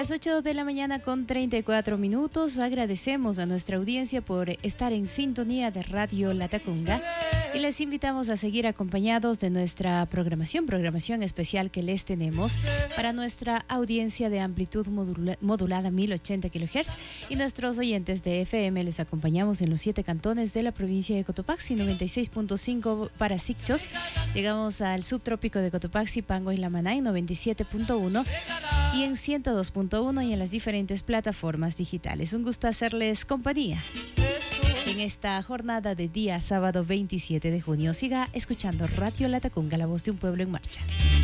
Las 8 de la mañana con 34 minutos. Agradecemos a nuestra audiencia por estar en sintonía de Radio Latacunga y les invitamos a seguir acompañados de nuestra programación especial que les tenemos para nuestra audiencia de amplitud modulada 1080 kHz y nuestros oyentes de FM. Les acompañamos en los 7 cantones de la provincia de Cotopaxi, 96.5 para Sicchos. Llegamos al subtrópico de Cotopaxi, Pango y Lamanay, 97.1 y en 102.1 y en las diferentes plataformas digitales. Un gusto hacerles compañía en esta jornada de día sábado 27 de junio. Siga escuchando Radio Latacunga, la voz de un pueblo en marcha.